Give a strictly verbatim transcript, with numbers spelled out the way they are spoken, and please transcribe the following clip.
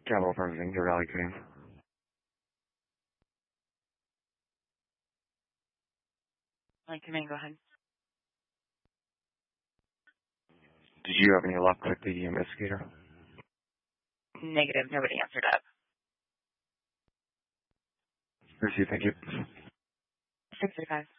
Capital Firms in Valley Green. Like, come in, go ahead. Did you have any luck with the investigator? Negative. Nobody answered up. Lucy, thank you. six thirty-five.